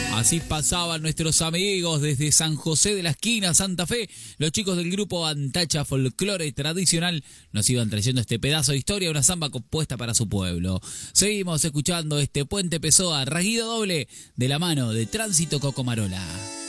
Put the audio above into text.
Así pasaban nuestros amigos desde San José de la Esquina, Santa Fe. Los chicos del grupo Antacha Folclore Tradicional nos iban trayendo este pedazo de historia, una samba compuesta para su pueblo. Seguimos escuchando este Puente Pessoa, rasguido doble de la mano de Tránsito Cocomarola.